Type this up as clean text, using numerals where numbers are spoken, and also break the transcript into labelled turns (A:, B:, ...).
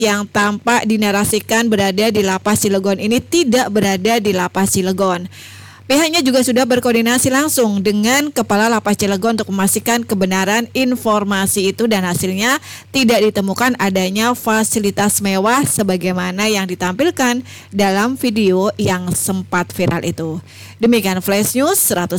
A: yang tampak dinarasikan berada di Lapas Cilegon ini tidak berada di Lapas Cilegon. Pihaknya juga sudah berkoordinasi langsung dengan Kepala Lapas Cilegon untuk memastikan kebenaran informasi itu dan hasilnya tidak ditemukan adanya fasilitas mewah sebagaimana yang ditampilkan dalam video yang sempat viral itu. Demikian Flash News 101,4